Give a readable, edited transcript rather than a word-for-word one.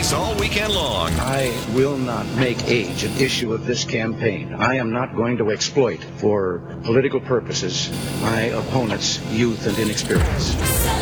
us all weekend long. I will not make age an issue of this campaign. I am not going to exploit for political purposes my opponent's youth and inexperience.